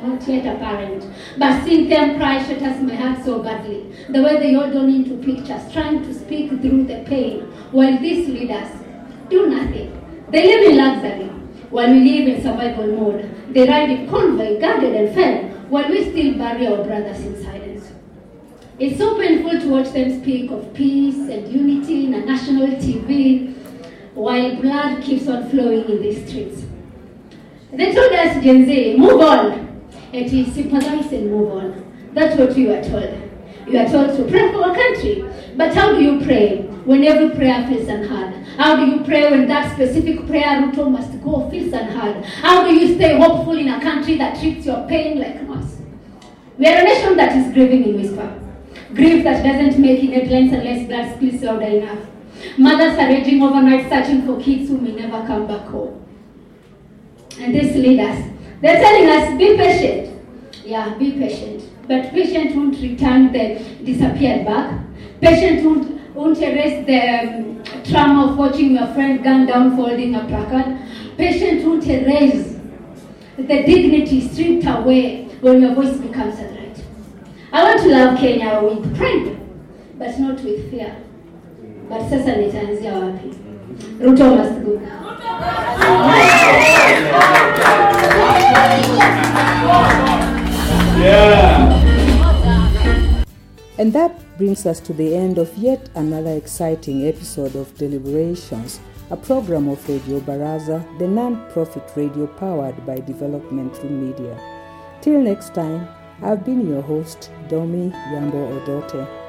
are not yet apparent. But seeing them cry shatters my heart so badly. The way they hold on into pictures, trying to speak through the pain, while these leaders do nothing. They live in luxury, while we live in survival mode. They ride in convoy, guarded and fed, while we still bury our brothers in silence. It's so painful to watch them speak of peace and unity in a national TV, while blood keeps on flowing in the streets. They told us, Gen Z, move on. It is sympathize and move on. That's what you are told. You are told to pray for our country. But how do you pray when every prayer feels unheard? How do you pray when that specific prayer Ruto must go feels unheard? How do you stay hopeful in a country that treats your pain like noise? We are a nation that is grieving in whisper. Grief that doesn't make headlines unless blood spills louder enough. Mothers are raging overnight searching for kids who may never come back home. And these leaders, they're telling us, be patient. Yeah, be patient. But patient won't return the disappeared bag. Patient won't erase the trauma of watching your friend gunned down folding a placard. Patient won't erase the dignity stripped away when your voice becomes a threat. I want to love Kenya with pride, but not with fear. But sasa nitaanzia wapi? Ruto must go. Yeah. And that brings us to the end of yet another exciting episode of Deliberations, a program of Radio Baraza, the non-profit radio powered by Developmental Media. Till next time, I've been your host, Domi Yambo Odote.